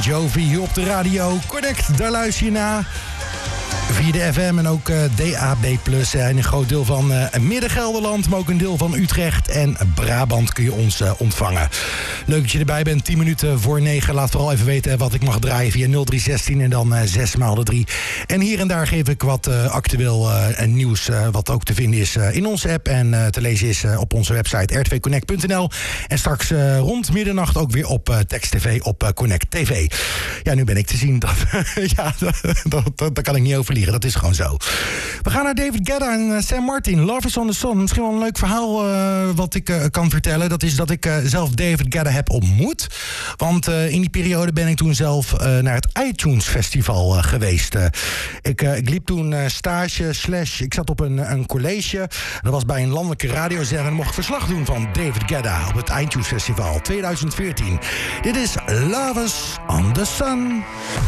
Jovi hier op de radio. Connect, daar luister je naar. Via de FM en ook DAB+. En een groot deel van Midden-Gelderland, maar ook een deel van Utrecht en Brabant kun je ons ontvangen. Leuk dat je erbij bent, 10 minuten voor 9. Laat vooral even weten wat ik mag draaien via 0316 en dan 6 maal de 3. En hier en daar geef ik wat actueel nieuws wat ook te vinden is in onze app en te lezen is op onze website rtvconnect.nl. En straks rond middernacht ook weer op Text TV op Connect TV. Ja, nu ben ik te zien. Dat kan ik niet overliegen. Dat is gewoon zo. We gaan naar David Guetta en Sam Martin. Love is on the Sun. Misschien wel een leuk verhaal wat ik kan vertellen. Dat is dat ik zelf David Guetta heb ontmoet. Want in die periode ben ik toen zelf naar het iTunes Festival geweest. Ik liep toen stage / ik zat op een college. Dat was bij een landelijke radiozender. En mocht ik verslag doen van David Guetta op het iTunes Festival 2014. Dit is Love is on the Sun.